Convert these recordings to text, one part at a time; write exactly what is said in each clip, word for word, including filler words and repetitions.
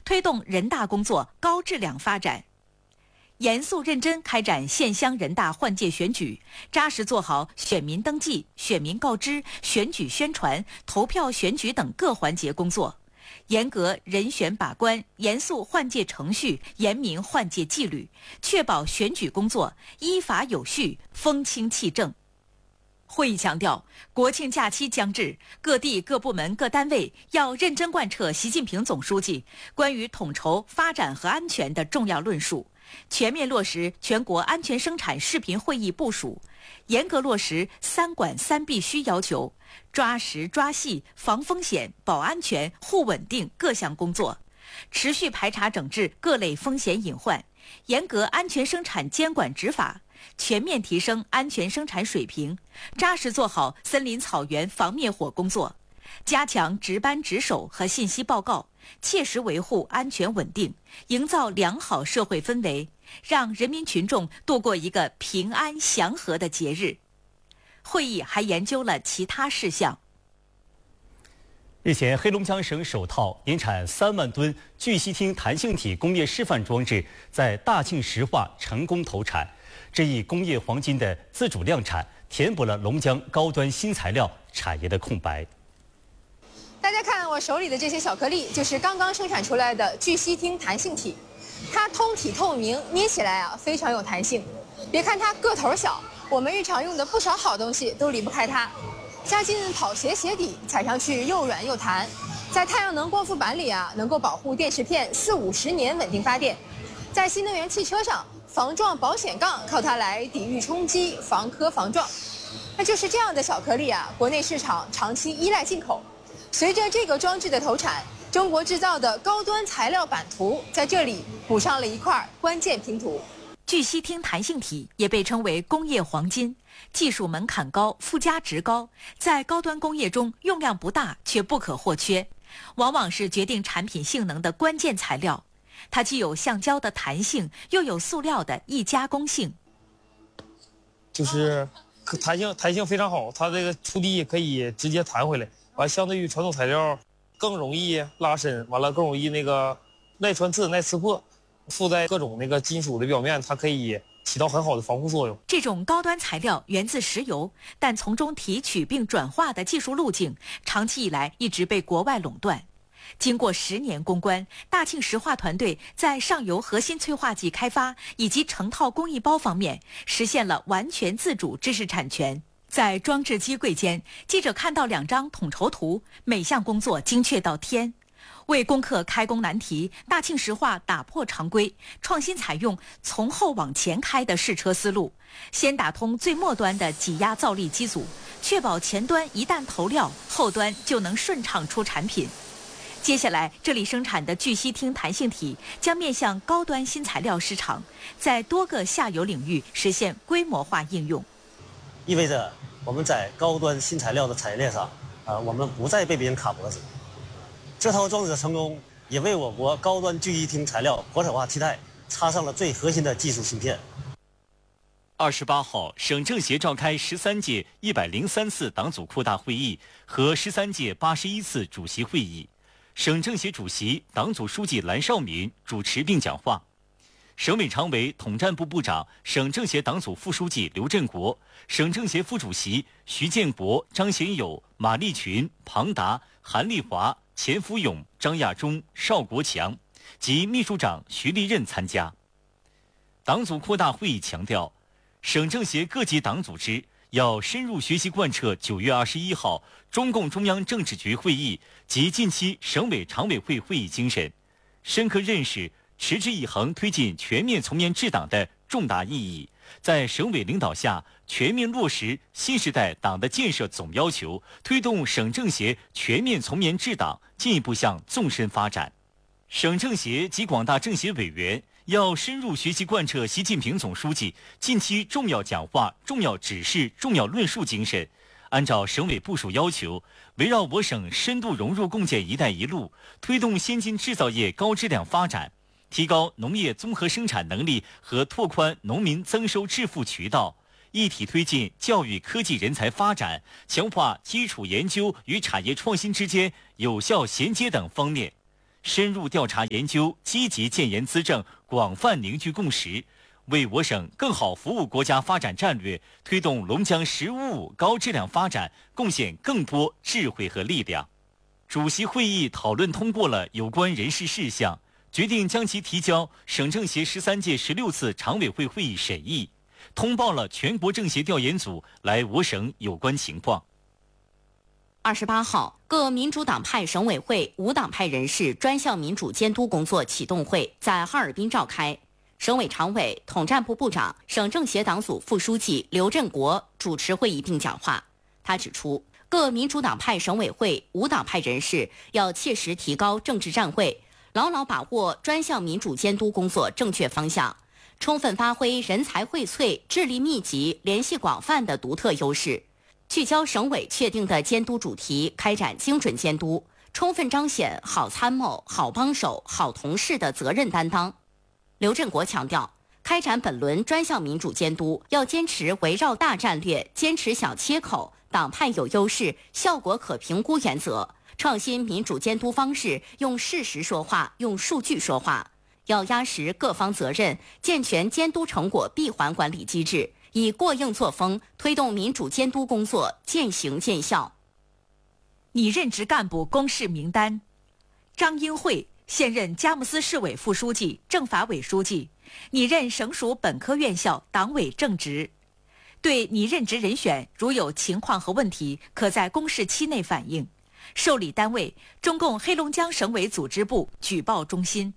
推动人大工作高质量发展。严肃认真开展县乡人大换届选举，扎实做好选民登记、选民告知、选举宣传、投票选举等各环节工作，严格人选把关，严肃换届程序，严明换届纪律，确保选举工作依法有序、风清气正。会议强调，国庆假期将至，各地各部门各单位要认真贯彻习近平总书记关于统筹发展和安全的重要论述，全面落实全国安全生产视频会议部署，严格落实三管三必须要求，抓实抓细防风险、保安全、护稳定各项工作，持续排查整治各类风险隐患，严格安全生产监管执法，全面提升安全生产水平，扎实做好森林草原防灭火工作，加强值班值守和信息报告，切实维护安全稳定，营造良好社会氛围，让人民群众度过一个平安祥和的节日。会议还研究了其他事项。 日前，黑龙江省首套年产三万吨聚烯烃弹性体工业示范装置在大庆石化成功投产，这一工业黄金的自主量产，填补了龙江高端新材料产业的空白。 大家看我手里的这些小颗粒，就是刚刚生产出来的聚烯烃弹性体，它通体透明，捏起来啊非常有弹性。别看它个头小，我们日常用的不少好东西都离不开它。加进跑鞋鞋底，踩上去又软又弹，在太阳能光伏板里啊，能够保护电池片四五十年稳定发电。在新能源汽车上，防撞保险杠靠它来抵御冲击，防磕防撞。那就是这样的小颗粒啊，国内市场长期依赖进口。随着这个装置的投产，中国制造的高端材料版图在这里补上了一块关键拼图。 聚烯烃弹性体也被称为工业黄金，技术门槛高，附加值高，在高端工业中用量不大却不可或缺，往往是决定产品性能的关键材料。它既有橡胶的弹性，又有塑料的易加工性。 就是弹性弹性非常好，它这个触地可以直接弹回来，完相对于传统材料更容易拉伸，完了更容易那个耐穿刺、耐刺破。附在各种那个金属的表面，它可以起到很好的防护作用。 这种高端材料源自石油，但从中提取并转化的技术路径，长期以来一直被国外垄断。经过十年攻关，大庆石化团队在上游核心催化剂开发以及成套工艺包方面实现了完全自主知识产权。在装置机柜间，记者看到两张统筹图，每项工作精确到天。为攻克开工难题，大庆石化打破常规，创新采用从后往前开的试车思路，先打通最末端的挤压造粒机组，确保前端一旦投料，后端就能顺畅出产品。接下来，这里生产的聚烯烃弹性体将面向高端新材料市场，在多个下游领域实现规模化应用。 意味着我们在高端新材料的产业链上，啊、呃，我们不再被别人卡脖子。这套装置的成功，也为我国高端聚烯烃材料国产化替代插上了最核心的技术芯片。 二十八号，省政协召开十三届一百零三次党组扩大会议和十三届八十一次主席会议，省政协主席、党组书记蓝绍民主持并讲话。省委常委、统战部部长、省政协党组副书记刘振国，省政协副主席徐建国、张贤友、马立群、庞达、韩立华、钱福勇、张亚中、邵国强及秘书长徐立任参加。党组扩大会议强调，省政协各级党组织要深入学习贯彻九月二十一号中共中央政治局会议及近期省委常委会会议精神，深刻认识持之以恒推进全面从严治党的重大意义，在省委领导下全面落实新时代党的建设总要求，推动省政协全面从严治党进一步向纵深发展。省政协及广大政协委员要深入学习贯彻习近平总书记近期重要讲话、重要指示、重要论述精神，按照省委部署要求，围绕我省深度融入共建“一带一路”，推动先进制造业高质量发展，提高农业综合生产能力和拓宽农民增收致富渠道，一体推进教育科技人才发展，强化基础研究与产业创新之间有效衔接等方面， 深入调查研究，积极建言资政，广泛凝聚共识，为我省更好服务国家发展战略，推动龙江“十五五”高质量发展贡献更多智慧和力量。主席会议讨论通过了有关人事事项，决定将其提交省政协十三届十六次常委会会议审议，通报了全国政协调研组来我省有关情况。 二十八号，各民主党派省委会无党派人士专项民主监督工作启动会在哈尔滨召开。省委常委、统战部部长、省政协党组副书记刘振国主持会议并讲话。他指出，各民主党派省委会无党派人士要切实提高政治站位，牢牢把握专项民主监督工作正确方向，充分发挥人才荟萃、智力密集、联系广泛的独特优势，聚焦省委确定的监督主题，开展精准监督，充分彰显好参谋、好帮手、好同事的责任担当。刘振国强调，开展本轮专项民主监督要坚持围绕大战略、坚持小切口、党派有优势、效果可评估原则，创新民主监督方式，用事实说话，用数据说话。要压实各方责任，健全监督成果闭环管理机制，以过硬作风推动民主监督工作见行见效。 拟任职干部公示名单：张英慧，现任佳木斯市委副书记、政法委书记，拟任省属本科院校党委正职。对拟任职人选，如有情况和问题，可在公示期内反映。受理单位：中共黑龙江省委组织部举报中心。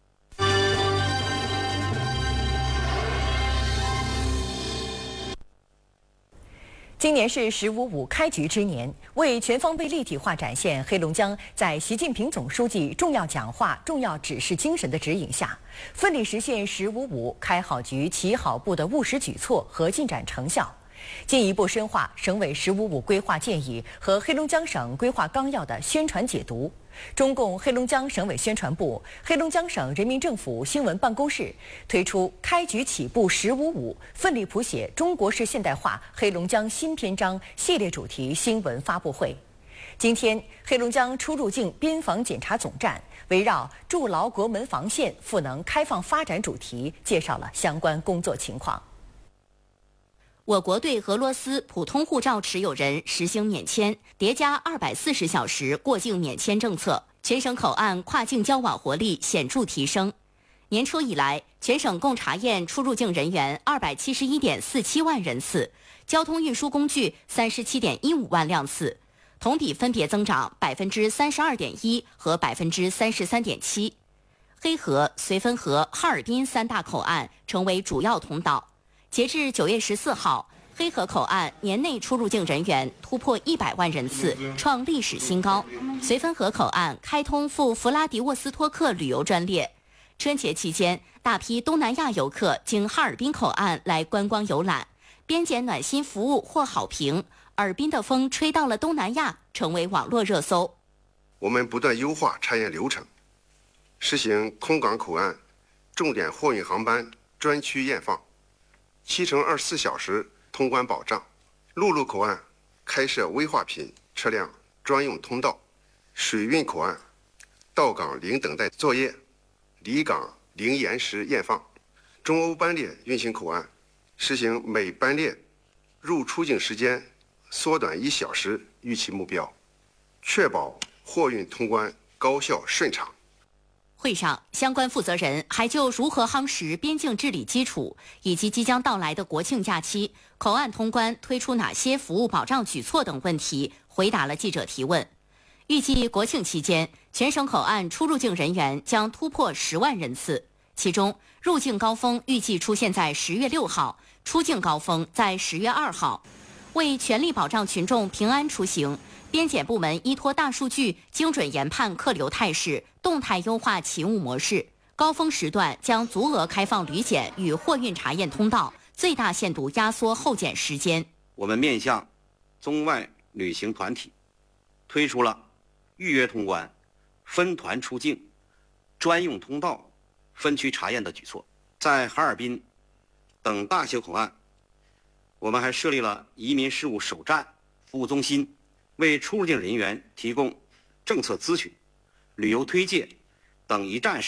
今年是“十五五”开局之年，为全方位立体化展现黑龙江在习近平总书记重要讲话、重要指示精神的指引下，奋力实现“十五五”开好局、起好步的务实举措和进展成效，进一步深化省委“十五五”规划建议和黑龙江省规划纲要的宣传解读。中共黑龙江省委宣传部、黑龙江省人民政府新闻办公室推出“开局起步十五五”，奋力谱写中国式现代化黑龙江新篇章系列主题新闻发布会。今天，黑龙江出入境边防检查总站围绕筑牢国门防线、赋能开放发展主题，介绍了相关工作情况。 我国对俄罗斯普通护照持有人实行免签，叠加二百四十小时过境免签政策，全省口岸跨境交往活力显著提升。年初以来，全省共查验出入境人员二百七十一点四七万人次，交通运输工具三十七点一五万辆次，同比分别增长百分之三十二点一和百分之三十三点七。黑河、绥芬河、哈尔滨三大口岸成为主要通道。截至九月十四号，黑河口岸年内出入境人员突破一百万人次，创历史新高。绥芬河口岸开通赴弗拉迪沃斯托克旅游专列。春节期间，大批东南亚游客经哈尔滨口岸来观光游览，边检暖心服务获好评。尔滨的风吹到了东南亚，成为网络热搜。 我们不断优化查验流程，实行空港口岸重点货运航班专区验放。七乘二十四小时通关保障，陆路口岸开设危化品车辆专用通道，水运口岸到港零等待作业，离港零延时验放。中欧班列运行口岸实行每班列入出境时间缩短一小时预期目标，确保货运通关高效顺畅。 会上，相关负责人还就如何夯实边境治理基础，以及即将到来的国庆假期口岸通关推出哪些服务保障举措等问题，回答了记者提问。预计国庆期间，全省口岸出入境人员将突破十万人次，其中入境高峰预计出现在十月六号，出境高峰在十月二号。为全力保障群众平安出行，边检部门依托大数据，精准研判客流态势，动态优化勤务模式。高峰时段将足额开放旅检与货运查验通道，最大限度压缩候检时间。 我们面向中外旅行团体，推出了预约通关、分团出境、专用通道、分区查验的举措。在哈尔滨等大型口岸，我们还设立了移民事务首站服务中心，为出入境人员提供政策咨询、旅游推介、 等一站